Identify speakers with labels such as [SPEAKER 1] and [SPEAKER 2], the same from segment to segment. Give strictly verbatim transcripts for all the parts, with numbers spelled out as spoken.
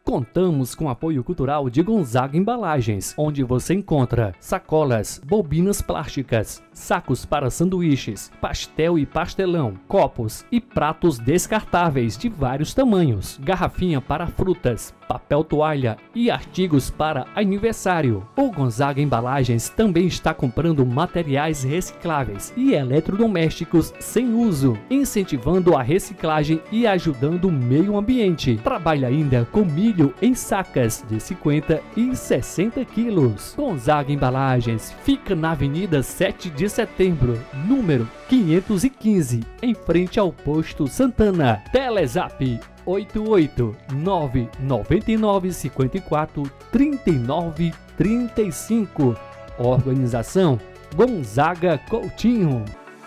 [SPEAKER 1] Contamos com o apoio cultural de Gonzaga Embalagens, onde você encontra sacolas, bobinas plásticas, sacos para sanduíches, pastel e pastelão, copos e pratos descartáveis de vários tamanhos, garrafinha para frutas, papel toalha e artigos para aniversário. O Gonzaga Embalagens também está comprando materiais recicláveis e eletrodomésticos sem uso, incentivando a reciclagem e ajudando o meio ambiente. Trabalha ainda com milho em sacas de cinquenta e sessenta quilos. Gonzaga Embalagens fica na Avenida sete de Setembro, número quinhentos e quinze, em frente ao Posto Santana. Telezap oito oito nove nove nove cinco quatro três nove três cinco. Organização Gonzaga Coutinho.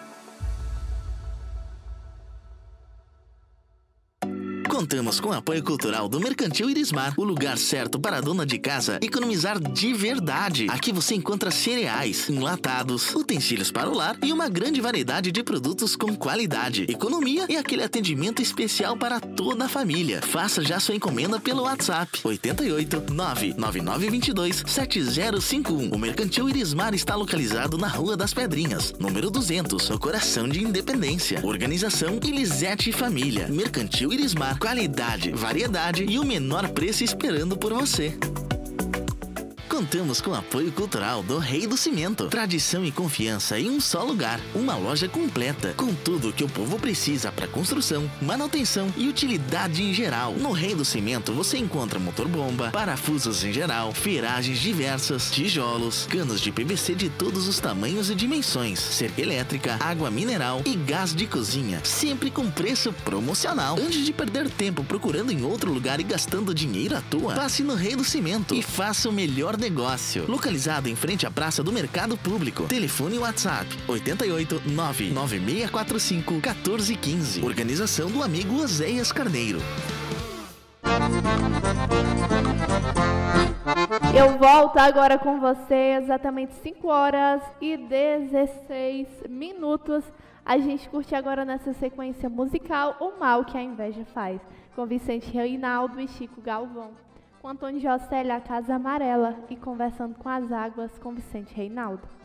[SPEAKER 2] Contamos com o apoio cultural do Mercantil Irismar, o lugar certo para a dona de casa economizar de verdade. Aqui você encontra cereais, enlatados, utensílios para o lar e uma grande variedade de produtos com qualidade, economia e aquele atendimento especial para toda a família. Faça já sua encomenda pelo WhatsApp oito oito nove nove nove dois dois sete zero cinco um. O Mercantil Irismar está localizado na Rua das Pedrinhas, número duzentos, no coração de Independência. Organização Elisete Família. Mercantil Irismar. Qualidade, variedade e o menor preço esperando por você. Contamos com o apoio cultural do Rei do Cimento. Tradição e confiança em um só lugar. Uma loja completa, com tudo que o povo precisa para construção, manutenção e utilidade em geral. No Rei do Cimento você encontra motor-bomba, parafusos em geral, ferragens diversas, tijolos, canos de P V C de todos os tamanhos e dimensões, cerca elétrica, água mineral e gás de cozinha. Sempre com preço promocional. Antes de perder tempo procurando em outro lugar e gastando dinheiro à toa, passe no Rei do Cimento e faça o melhor negócio. Negócio. Localizado em frente à Praça do Mercado Público. Telefone e WhatsApp oito oito nove nove seis quatro cinco um quatro um cinco. Organização do amigo Oséias Carneiro.
[SPEAKER 3] Eu volto agora com você, exatamente cinco horas e dezesseis minutos. A gente curte agora nessa sequência musical O Mal que a Inveja Faz, com Vicente Reinaldo e Chico Galvão. Com Antônio José, A Casa Amarela, e Conversando com as Águas, com Vicente Reinaldo.